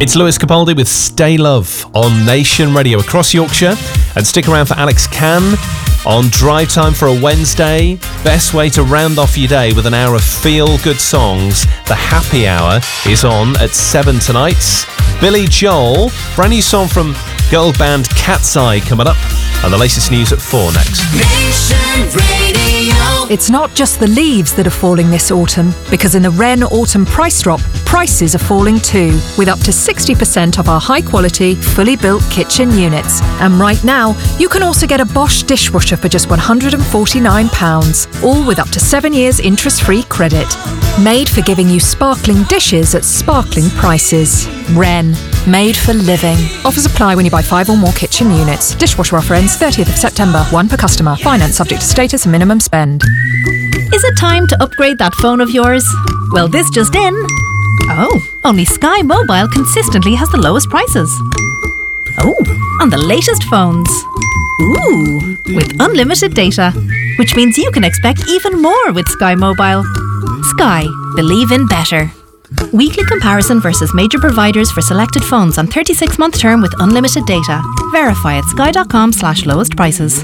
It's Lewis Capaldi with Stay Love on Nation Radio across Yorkshire. And stick around for Alex Can on Drive Time for a Wednesday. Best way to round off your day with an hour of feel-good songs. The Happy Hour is on at 7 tonight. Billy Joel, brand new song from girl band Cat's Eye coming up. And the latest news at 4 next. Nation Radio. It's not just the leaves that are falling this autumn, because in the Wren Autumn Price Drop, prices are falling too, with up to 60% off our high-quality, fully built kitchen units. And right now, you can also get a Bosch dishwasher for just £149, all with up to 7 years interest-free credit. Made for giving you sparkling dishes at sparkling prices. Wren, made for living. Offers apply when you buy 5 or more kitchen units. Dishwasher offer ends 30th of September, 1 per customer. Finance subject to status and minimum spend. Is it time to upgrade that phone of yours? Well, this just in. Oh, only Sky Mobile consistently has the lowest prices. Oh, on the latest phones. Ooh, with unlimited data, which means you can expect even more with Sky Mobile. Sky, believe in better. Weekly comparison versus major providers for selected phones on 36-month term with unlimited data. Verify at sky.com/lowest prices.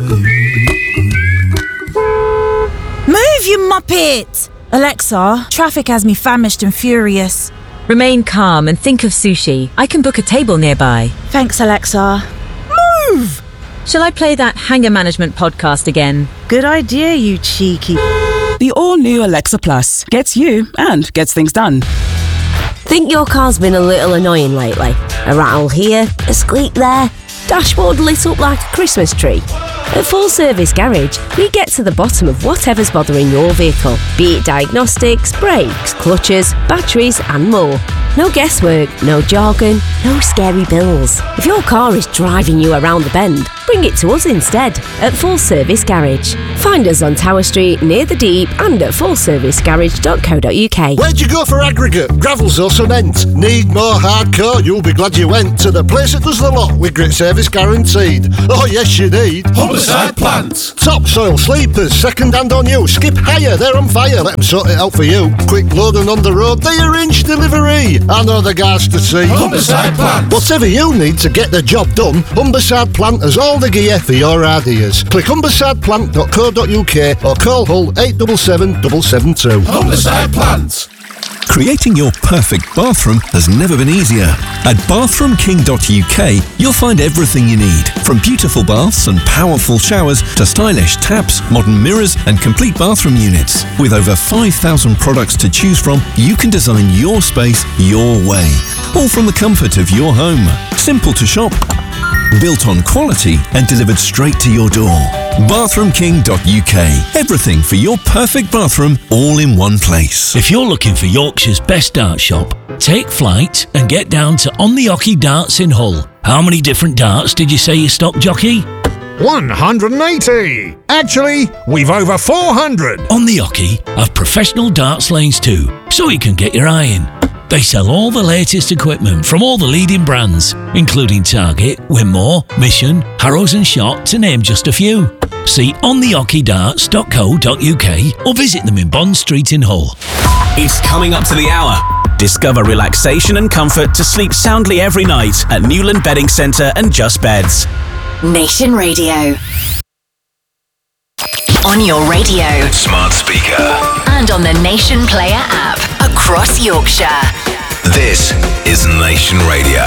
Move, you muppet! Alexa, traffic has me famished and furious. Remain calm and think of sushi. I can book a table nearby. Thanks, Alexa. Move! Shall I play that Hanger Management podcast again? Good idea, you cheeky. The all-new Alexa Plus gets you and gets things done. Think your car's been a little annoying lately? A rattle here, a squeak there, dashboard lit up like a Christmas tree. At Full Service Garage, we get to the bottom of whatever's bothering your vehicle, be it diagnostics, brakes, clutches, batteries and more. No guesswork, no jargon, no scary bills. If your car is driving you around the bend, bring it to us instead at Full Service Garage. Find us on Tower Street near the Deep and at fullservicegarage.co.uk. Where'd you go for aggregate, gravels or cement? Need more hardcore? You'll be glad you went to the place that does the lot with great service guaranteed. Oh yes you need Humberside Plant. Topsoil, sleepers, second hand on you. Skip higher, they're on fire. Let them sort it out for you. Quick loading on the road, they arrange delivery. I know the guys to see. Humberside Plant. Whatever you need to get the job done, Humberside Plant has all the gear for your ideas. Click humbersideplant.co.uk or call Hull 877 772. Humberside Plant. Creating your perfect bathroom has never been easier. At bathroomking.uk, you'll find everything you need, from beautiful baths and powerful showers to stylish taps, modern mirrors and complete bathroom units. With over 5,000 products to choose from, you can design your space your way, all from the comfort of your home. Simple to shop, built on quality and delivered straight to your door. bathroomking.uk. Everything for your perfect bathroom, all in one place. If you're looking for Yorkshire's best dart shop, take flight and get down to On the Hockey Darts in Hull. How many different darts did you say you stock, jockey? 180! Actually, we've over 400! On the Hockey have professional darts lanes too, so you can get your eye in. They sell all the latest equipment from all the leading brands, including Target, Winmore, Mission, Harrows and Shot, to name just a few. See onthehockeydarts.co.uk or visit them in Bond Street in Hull. It's coming up to the hour. Discover relaxation and comfort to sleep soundly every night at Newland Bedding Centre and Just Beds. Nation Radio. On your radio, smart speaker, and on the Nation Player app across Yorkshire. This is Nation Radio.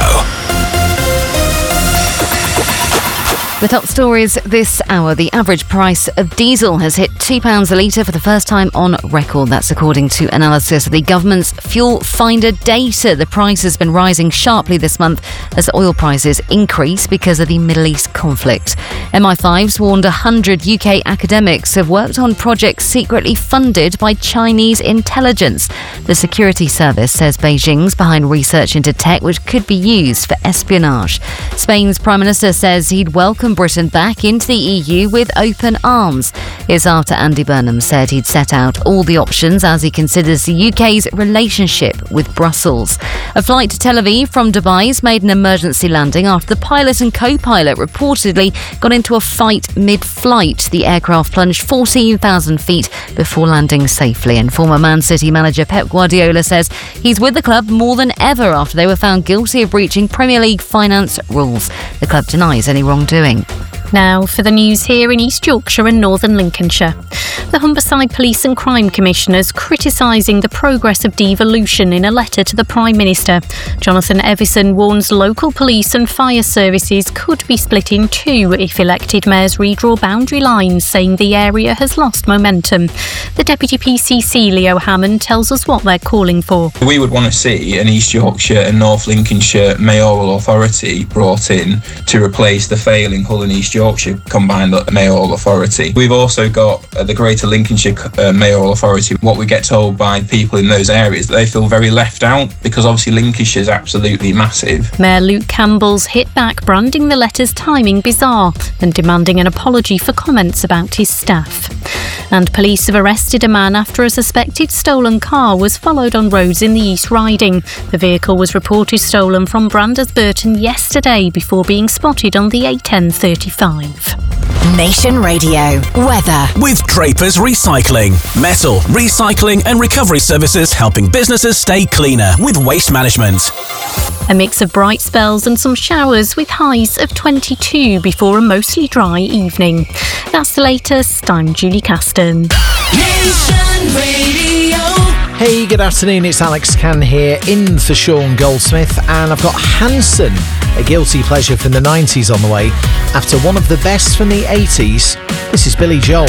The top stories this hour. The average price of diesel has hit £2 a litre for the first time on record. That's according to analysis of the government's Fuel Finder data. The price has been rising sharply this month as oil prices increase because of the Middle East conflict. MI5's warned 100 UK academics have worked on projects secretly funded by Chinese intelligence. The security service says Beijing's behind research into tech which could be used for espionage. Spain's Prime Minister says he'd welcome welcome Britain back into the EU with open arms. It's after Andy Burnham said he'd set out all the options as he considers the UK's relationship with Brussels. A flight to Tel Aviv from Dubai's made an emergency landing after the pilot and co-pilot reportedly got into a fight mid-flight. The aircraft plunged 14,000 feet before landing safely, and former Man City manager Pep Guardiola says he's with the club more than ever after they were found guilty of breaching Premier League finance rules. The club denies any wrongdoing. Now for the news here in East Yorkshire and Northern Lincolnshire. The Humberside Police and Crime Commissioners criticising the progress of devolution in a letter to the Prime Minister. Jonathan Evison warns local police and fire services could be split in two if elected mayors redraw boundary lines, saying the area has lost momentum. The Deputy PCC, Leo Hammond, tells us what they're calling for. We would want to see an East Yorkshire and North Lincolnshire mayoral authority brought in to replace the failing Hull and East Yorkshire combined mayoral authority. We've also got the Greater Lincolnshire mayoral authority. What we get told by people in those areas, they feel very left out because obviously Lincolnshire is absolutely massive. Mayor Luke Campbell's hit back, branding the letter's timing bizarre and demanding an apology for comments about his staff. And police have arrested a man after a suspected stolen car was followed on roads in the East Riding. The vehicle was reported stolen from Brandes Burton yesterday before being spotted on the A1035. Nation Radio weather with Draper's Recycling. Metal, recycling and recovery services helping businesses stay cleaner with waste management. A mix of bright spells and some showers with highs of 22 before a mostly dry evening. That's the latest. I'm Julie Caston. Nation Radio. Hey, good afternoon, it's Alex Cann here in for Sean Goldsmith, and I've got Hanson, a guilty pleasure from the 90s on the way. After one of the best from the 80s, this is Billy Joel.